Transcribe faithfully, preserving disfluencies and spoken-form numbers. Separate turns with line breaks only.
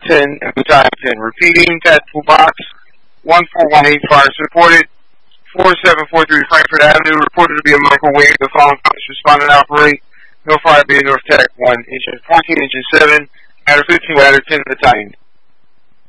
ten and battalion ten. Repeating, tactical box one four one eight, fire supported. four seven four three Frankfurt Avenue, reported to be a microwave. The following police responded to operate. No fire being North Tech one inch, fourteen inches seven, ladder fifteen, ladder ten battalion.